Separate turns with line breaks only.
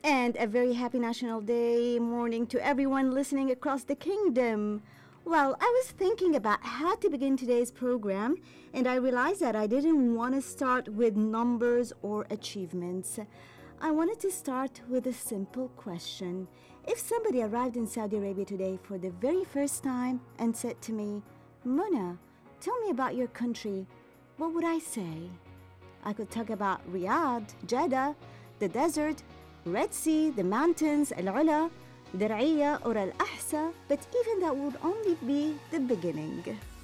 And a very happy National Day morning to everyone listening across the kingdom. Well, I was thinking about how to begin today's program, and I realized that I didn't want to start with numbers or achievements. I wanted to start with a simple question. If somebody arrived in Saudi Arabia today for the very first time and said to me, Mona, tell me about your country, what would I say? I could talk about Riyadh, Jeddah, the desert, Red Sea, the mountains, Al-Ula, Dir'iyah or Al-Ahsa, but even that would only be the beginning.